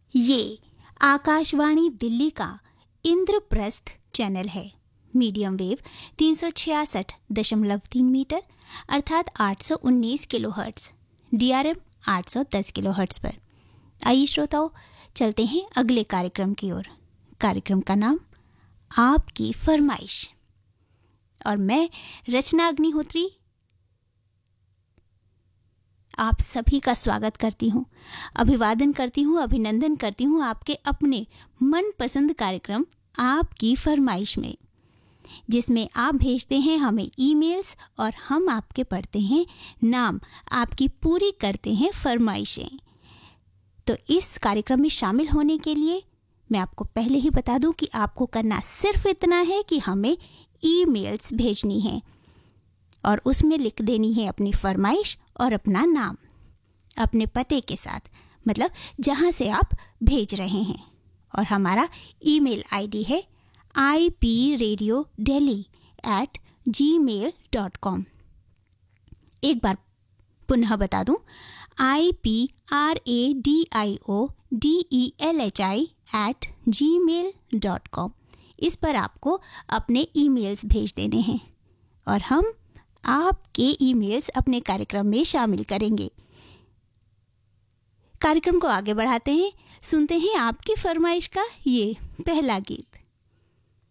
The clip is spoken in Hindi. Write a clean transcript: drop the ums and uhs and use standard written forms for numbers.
ये आकाशवाणी दिल्ली का इंद्रप्रस्थ चैनल है। मीडियम वेव 366.3 मीटर अर्थात 819 किलोहर्ट्ज़, DRM 810 किलोहर्ट्ज़ पर। आइए श्रोताओं, चलते हैं अगले कार्यक्रम की ओर। कार्यक्रम का नाम आपकी फरमाइश, और मैं रचना अग्निहोत्री आप सभी का स्वागत करती हूँ, अभिवादन करती हूँ, अभिनंदन करती हूँ आपके अपने मनपसंद कार्यक्रम आपकी फरमाइश में, जिसमें आप भेजते हैं हमें ईमेल्स और हम आपके पढ़ते हैं नाम, आपकी पूरी करते हैं फरमाइशें। तो इस कार्यक्रम में शामिल होने के लिए मैं आपको पहले ही बता दूं कि आपको करना सिर्फ इतना है कि हमें ईमेल्स भेजनी है और उसमें लिख देनी है अपनी फरमाइश और अपना नाम अपने पते के साथ, मतलब जहां से आप भेज रहे हैं। और हमारा ईमेल आईडी है ipradio.delhi@gmail.com। एक बार पुनः बता दूं, ipradio.delhi@gmail.com। इस पर आपको अपने ईमेल्स भेज देने हैं और हम आपके ईमेल्स अपने कार्यक्रम में शामिल करेंगे। कार्यक्रम को आगे बढ़ाते हैं, सुनते हैं आपकी फरमाइश का ये पहला गीत।